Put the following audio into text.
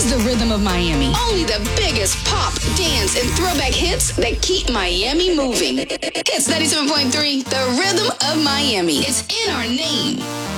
the rhythm of Miami. Only the biggest pop, dance, and throwback hits that keep Miami moving. It's 97.3, the rhythm of Miami. It's in our name.